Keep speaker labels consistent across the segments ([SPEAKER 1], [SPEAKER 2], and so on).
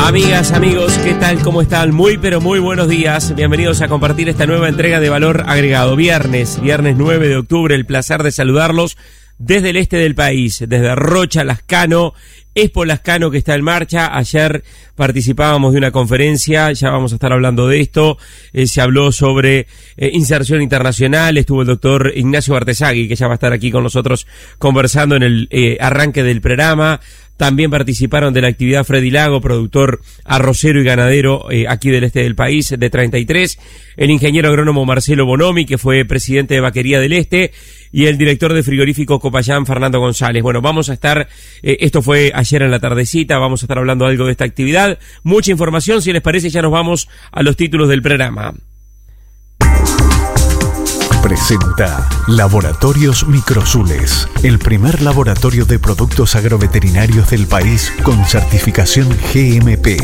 [SPEAKER 1] Amigas, amigos, ¿qué tal? ¿Cómo están? Muy, pero muy buenos días. Bienvenidos a compartir esta nueva entrega de Valor Agregado. Viernes 9 de octubre, el placer de saludarlos desde el este del país, desde Rocha, Lascano, Expo Lascano que está en marcha. Ayer participábamos de una conferencia, ya vamos a estar hablando de esto. Se habló sobre inserción internacional, estuvo el doctor Ignacio Bartesagui, que ya va a estar aquí con nosotros conversando en el arranque del programa. También participaron de la actividad Freddy Lago, productor arrocero y ganadero aquí del este del país, de 33, el ingeniero agrónomo Marcelo Bonomi, que fue presidente de Vaquería del Este, y el director de frigorífico Copayán, Fernando González. Bueno, vamos a estar, esto fue ayer en la tardecita, vamos a estar hablando algo de esta actividad. Mucha información, si les parece ya nos vamos a los títulos del programa.
[SPEAKER 2] Presenta Laboratorios Microsules, el primer laboratorio de productos agroveterinarios del país con certificación GMP.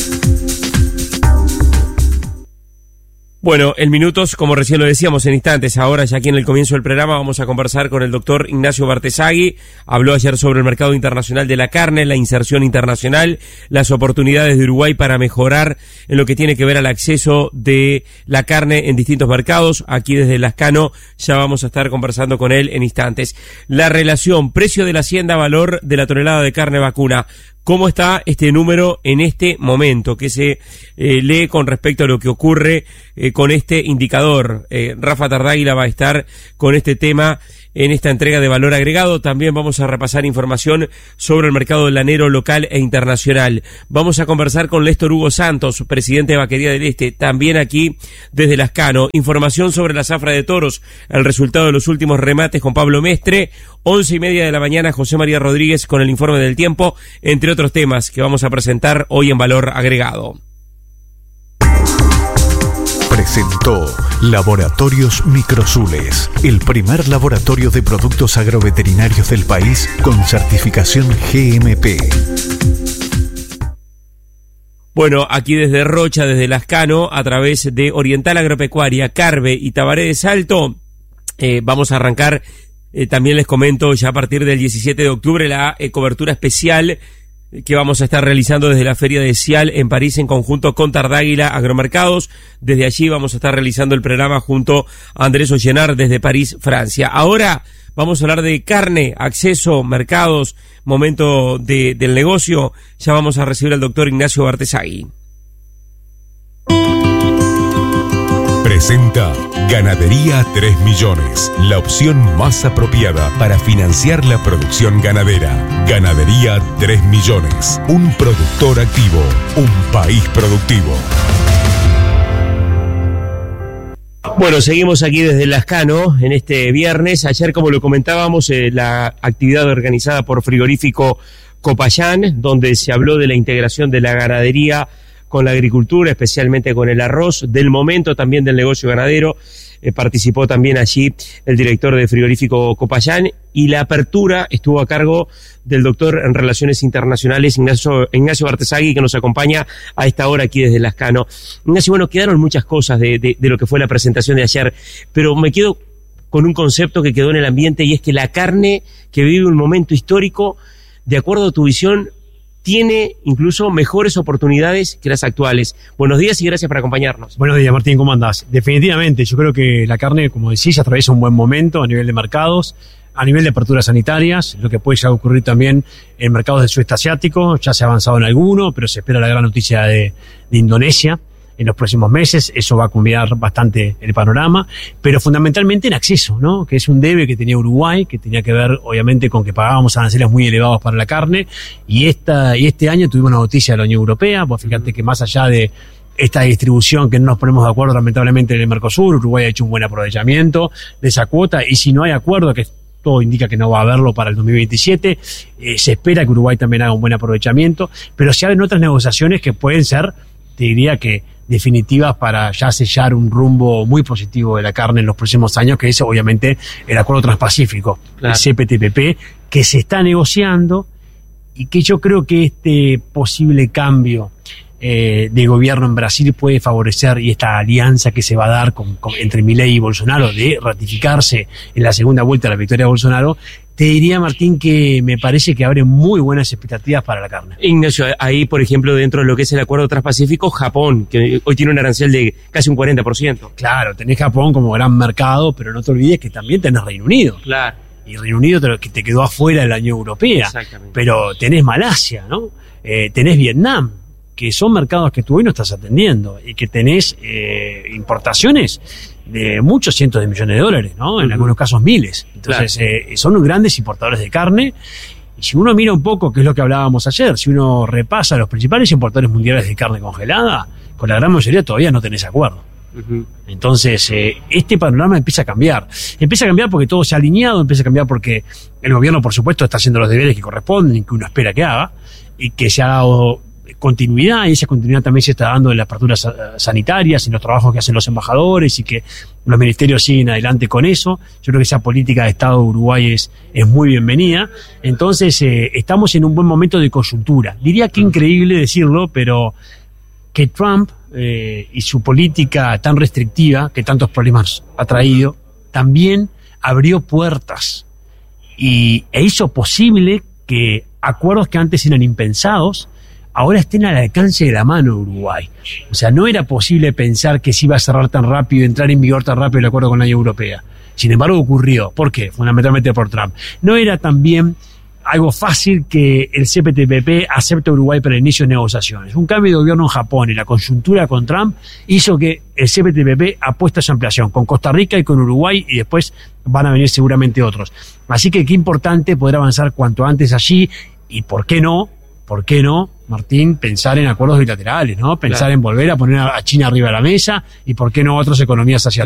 [SPEAKER 1] Bueno, en minutos, como recién lo decíamos, en instantes, ahora ya aquí en el comienzo del programa vamos a conversar con el doctor Ignacio Bartesagui. Habló ayer sobre el mercado internacional de la carne, la inserción internacional, las oportunidades de Uruguay para mejorar en lo que tiene que ver al acceso de la carne en distintos mercados. Aquí desde Lascano ya vamos a estar conversando con él en instantes. La relación precio de la hacienda, valor de la tonelada de carne vacuna. ¿Cómo está este número en este momento? ¿Qué se lee con respecto a lo que ocurre con este indicador? Rafa Tardáguila va a estar con este tema en esta entrega de Valor Agregado. También vamos a repasar información sobre el mercado lanero local e internacional. Vamos a conversar con Léstor Hugo Santos, presidente de Vaquería del Este, también aquí desde Lascano. Información sobre la zafra de toros, el resultado de los últimos remates con Pablo Mestre. 11:30 de la mañana, José María Rodríguez con el informe del tiempo, entre otros temas que vamos a presentar hoy en Valor Agregado.
[SPEAKER 2] Presentó Laboratorios Microsules, el primer laboratorio de productos agroveterinarios del país con certificación GMP.
[SPEAKER 1] Bueno, aquí desde Rocha, desde Lascano, a través de Oriental Agropecuaria, Carve y Tabaré de Salto, vamos a arrancar. También les comento ya a partir del 17 de octubre la cobertura especial que vamos a estar realizando desde la Feria de Cial en París en conjunto con Tardáguila Agromercados. Desde allí vamos a estar realizando el programa junto a Andrés Ollenar desde París, Francia. Ahora vamos a hablar de carne, acceso, mercados, momento del negocio. Ya vamos a recibir al doctor Ignacio Bartesagui.
[SPEAKER 3] Presenta Ganadería 3 Millones, la opción más apropiada para financiar la producción ganadera. Ganadería 3 Millones, un productor activo, un país productivo.
[SPEAKER 1] Bueno, seguimos aquí desde Lascano en este viernes. Ayer, como lo comentábamos, la actividad organizada por Frigorífico Copayán, donde se habló de la integración de la ganadería con la agricultura, especialmente con el arroz, del momento también del negocio ganadero. Participó también allí el director de Frigorífico Copayán y la apertura estuvo a cargo del doctor en Relaciones Internacionales Ignacio Bartesagui, que nos acompaña a esta hora aquí desde Lascano. Ignacio, bueno, quedaron muchas cosas de lo que fue la presentación de ayer, pero me quedo con un concepto que quedó en el ambiente y es que la carne que vive un momento histórico, de acuerdo a tu visión, tiene incluso mejores oportunidades que las actuales. Buenos días y gracias por acompañarnos.
[SPEAKER 4] Buenos días, Martín, ¿cómo andás? Definitivamente, yo creo que la carne, como decís, atraviesa un buen momento a nivel de mercados, a nivel de aperturas sanitarias, lo que puede ya ocurrir también en mercados del sudeste asiático. Ya se ha avanzado en alguno, pero se espera la gran noticia de Indonesia en los próximos meses. Eso va a cambiar bastante el panorama, pero fundamentalmente en acceso, ¿no? Que es un debe que tenía Uruguay, que tenía que ver obviamente con que pagábamos aranceles muy elevados para la carne, y este año tuvimos una noticia de la Unión Europea. Vos fíjate que más allá de esta distribución que no nos ponemos de acuerdo lamentablemente en el Mercosur, Uruguay ha hecho un buen aprovechamiento de esa cuota, y si no hay acuerdo, que todo indica que no va a haberlo para el 2027, se espera que Uruguay también haga un buen aprovechamiento, pero se abren otras negociaciones que pueden ser, te diría que definitivas, para ya sellar un rumbo muy positivo de la carne en los próximos años, que es obviamente el Acuerdo Transpacífico, claro, el CPTPP, que se está negociando y que yo creo que este posible cambio de gobierno en Brasil puede favorecer, y esta alianza que se va a dar entre Milei y Bolsonaro de ratificarse en la segunda vuelta de la victoria de Bolsonaro, te diría, Martín, que me parece que abre muy buenas expectativas para la carne.
[SPEAKER 1] Ignacio, ahí, por ejemplo, dentro de lo que es el Acuerdo Transpacífico, Japón, que hoy tiene un arancel de casi un 40%.
[SPEAKER 4] Claro, tenés Japón como gran mercado, pero no te olvides que también tenés Reino Unido.
[SPEAKER 1] Claro.
[SPEAKER 4] Y Reino Unido que te quedó afuera de la Unión Europea.
[SPEAKER 1] Exactamente.
[SPEAKER 4] Pero tenés Malasia, ¿no? Tenés Vietnam, que son mercados que tú hoy no estás atendiendo, y que tenés importaciones de muchos cientos de millones de dólares, ¿no? En algunos casos miles. Entonces, son grandes importadores de carne. Y si uno mira un poco, que es lo que hablábamos ayer, si uno repasa los principales importadores mundiales de carne congelada, con la gran mayoría todavía no tenés acuerdo. Entonces, este panorama empieza a cambiar. Empieza a cambiar porque todo se ha alineado, empieza a cambiar porque el gobierno, por supuesto, está haciendo los deberes que corresponden y que uno espera que haga, y que se ha dado continuidad, y esa continuidad también se está dando en las aperturas sanitarias, en los trabajos que hacen los embajadores, y que los ministerios siguen adelante con eso. Yo creo que esa política de Estado de Uruguay es muy bienvenida. Entonces, estamos en un buen momento de coyuntura. Diría que increíble decirlo, pero que Trump y su política tan restrictiva, que tantos problemas ha traído, también abrió puertas e hizo posible que acuerdos que antes eran impensados ahora estén al alcance de la mano de Uruguay. O sea, no era posible pensar que se iba a cerrar tan rápido, entrar en vigor tan rápido el acuerdo con la Unión Europea. Sin embargo, ocurrió. ¿Por qué? Fundamentalmente por Trump. No era también algo fácil que el CPTPP acepte a Uruguay para el inicio de negociaciones. Un cambio de gobierno en Japón y la coyuntura con Trump hizo que el CPTPP apueste a su ampliación con Costa Rica y con Uruguay, y después van a venir seguramente otros. Así que qué importante poder avanzar cuanto antes allí, y ¿por qué no, Martín, pensar en acuerdos bilaterales, ¿no? Pensar en volver a poner a China arriba de la mesa, y ¿por qué no otras economías asiáticas?